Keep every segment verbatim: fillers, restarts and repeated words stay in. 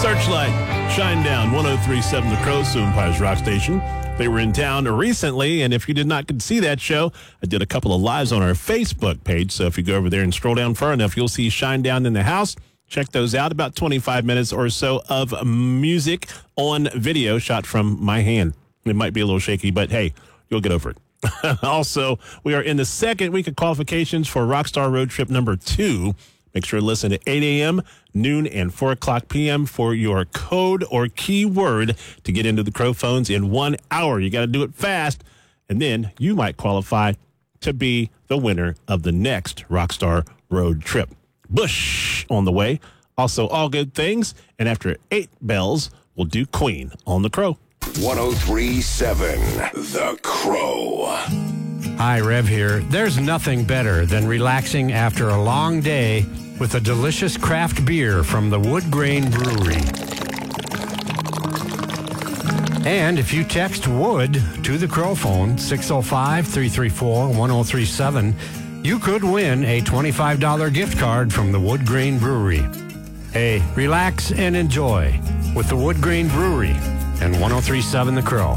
Searchlight, Shinedown, one oh three point seven The Crow, Sioux Empire's rock station. They were in town recently, and if you did not get to see that show, I did a couple of lives on our Facebook page. So if you go over there and scroll down far enough, you'll see Shinedown in the house. Check those out. About twenty-five minutes or so of music on video shot from my hand. It might be a little shaky, but hey, you'll get over it. Also, we are in the second week of qualifications for Rockstar Road Trip number two. Make sure to listen to eight a.m., noon, and four o'clock p.m. for your code or keyword to get into the Crow phones in one hour. You got to do it fast, and then you might qualify to be the winner of the next Rockstar Road Trip. Bush on the way. Also, all good things. And after eight bells, we'll do Queen on the Crow. one oh three point seven The Crow. Hi, Rev here. There's nothing better than relaxing after a long day with a delicious craft beer from the Wood Grain Brewery. And if you text WOOD to the Crow phone, six oh five, three three four, one oh three seven, you could win a twenty-five dollars gift card from the Wood Grain Brewery. Hey, relax and enjoy with the Wood Grain Brewery and one oh three point seven The Crow.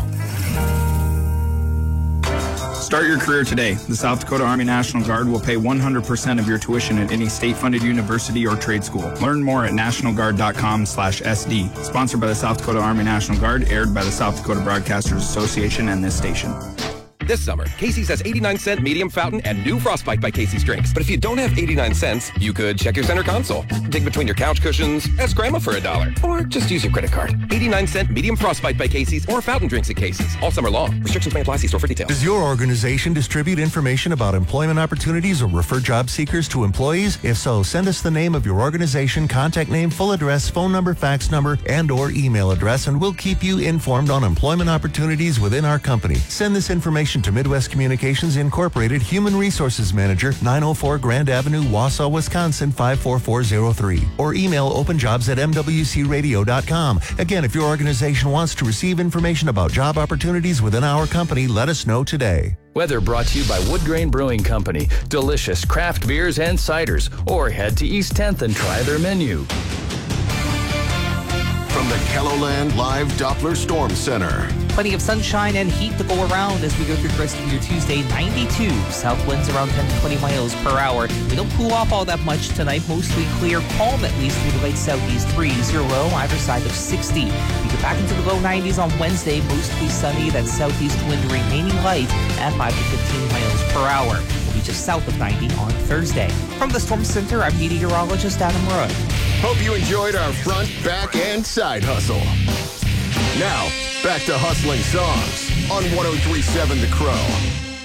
Start your career today. The South Dakota Army National Guard will pay one hundred percent of your tuition at any state-funded university or trade school. Learn more at national guard dot com slash S D. Sponsored by the South Dakota Army National Guard, aired by the South Dakota Broadcasters Association and this station. This summer, Casey's has eighty-nine cent medium fountain and new Frostbite by Casey's drinks. But if you don't have eighty-nine cents, you could check your center console, dig between your couch cushions, ask Grandma for a dollar, or just use your credit card. eighty-nine cent medium Frostbite by Casey's or fountain drinks at Casey's all summer long. Restrictions may apply. See store for details. Does your organization distribute information about employment opportunities or refer job seekers to employees? If so, send us the name of your organization, contact name, full address, phone number, fax number, and or email address, and we'll keep you informed on employment opportunities within our company. Send this information to Midwest Communications Incorporated, Human Resources Manager, nine oh four Grand Avenue, Wausau, Wisconsin, five four four zero three. Or email openjobs at m w c radio dot com. Again, if your organization wants to receive information about job opportunities within our company, let us know today. Weather brought to you by Wood Grain Brewing Company. Delicious craft beers and ciders. Or head to East tenth and try their menu. From the Kelloland Live Doppler Storm Center. Plenty of sunshine and heat to go around as we go through the rest of your Tuesday. ninety-two. South winds around ten to twenty miles per hour. We don't cool off all that much tonight. Mostly clear, calm at least through the late southeast breeze. Zero either side of sixty. We get back into the low nineties on Wednesday. Mostly sunny. That southeast wind remaining light at five to fifteen miles per hour. We'll be just south of ninety on Thursday. From the Storm Center, I'm meteorologist Adam Rudd. Hope you enjoyed our front, back, and side hustle. Now, back to hustling songs on one oh three point seven The Crow.